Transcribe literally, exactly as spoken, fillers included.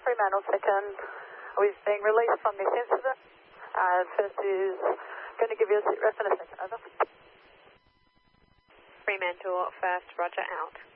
Fremantle second. We've been released from this incident. Uh, first is going to give you a sit rep in a second. Over. Fremantle first, roger, out.